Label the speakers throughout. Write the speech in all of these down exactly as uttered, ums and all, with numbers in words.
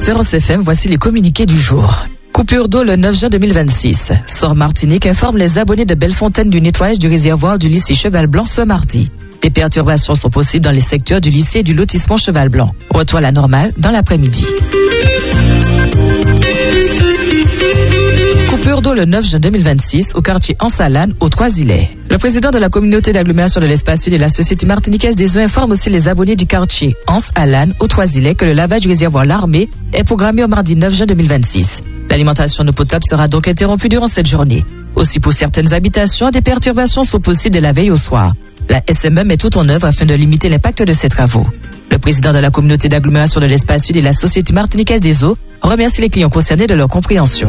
Speaker 1: Espérance F M, voici les communiqués du jour. Coupure d'eau le neuf juin deux mille vingt-six. Sort Martinique informe les abonnés de Bellefontaine du nettoyage du réservoir du lycée Cheval Blanc ce mardi. Des perturbations sont possibles dans les secteurs du lycée et du lotissement Cheval Blanc. Retour à la normale dans l'après-midi. Coupure d'eau le neuf juin deux mille vingt-six au quartier Ansalane, aux Trois-Îlets. Le président de la communauté d'agglomération de l'espace sud et de la société martiniquaise des eaux informe aussi les abonnés du quartier Ansalane, aux Trois-Îlets, que le lavage du réservoir L'Armée est programmé au mardi neuf juin deux mille vingt-six. L'alimentation en eau potable sera donc interrompue durant cette journée. Aussi, pour certaines habitations, des perturbations sont possibles de la veille au soir. La S M E met tout en œuvre afin de limiter l'impact de ces travaux. Le président de la communauté d'agglomération de l'espace sud et de la société martiniquaise des eaux remercie les clients concernés de leur compréhension.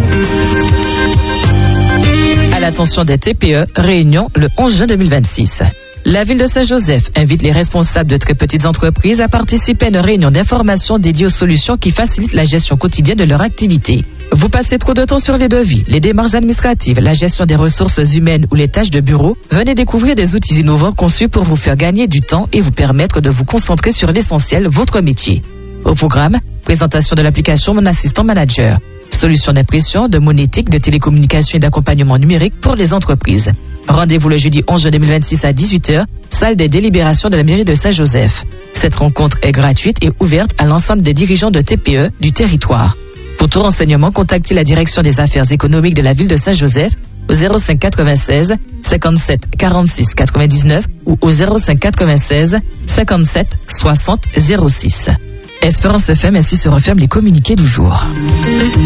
Speaker 1: À l'attention des T P E, réunion le onze juin deux mille vingt-six. La ville de Saint-Joseph invite les responsables de très petites entreprises à participer à une réunion d'information dédiée aux solutions qui facilitent la gestion quotidienne de leur activité. Vous passez trop de temps sur les devis, les démarches administratives, la gestion des ressources humaines ou les tâches de bureau? Venez découvrir des outils innovants conçus pour vous faire gagner du temps et vous permettre de vous concentrer sur l'essentiel, votre métier. Au programme, présentation de l'application Mon Assistant Manager. Solutions d'impression, de monétique, de télécommunication et d'accompagnement numérique pour les entreprises. Rendez-vous le jeudi onze juin deux mille vingt-six à dix-huit heures, salle des délibérations de la mairie de Saint-Joseph. Cette rencontre est gratuite et ouverte à l'ensemble des dirigeants de T P E du territoire. Pour tout renseignement, contactez la direction des affaires économiques de la ville de Saint-Joseph au zéro cinq quatre-vingt-seize cinquante-sept quarante-six quatre-vingt-dix-neuf ou au zéro cinq quatre-vingt-seize cinquante-sept soixante zéro six. Espérance F M, ainsi se referment les communiqués du jour.